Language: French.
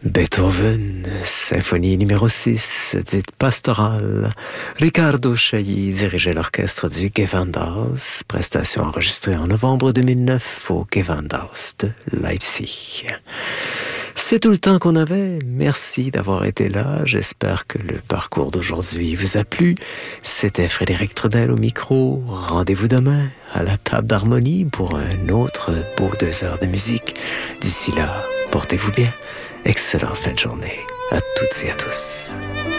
Beethoven, symphonie numéro 6, dite pastorale. Riccardo Chailly dirigeait l'orchestre du Gewandhaus, prestation enregistrée en novembre 2009 au Gewandhaus de Leipzig. C'est tout le temps qu'on avait. Merci d'avoir été là. J'espère que le parcours d'aujourd'hui vous a plu. C'était Frédéric Trudel au micro. Rendez-vous demain à la table d'harmonie pour un autre beau 2 heures de musique. D'ici là, portez-vous bien. Excellente fin de journée à toutes et à tous.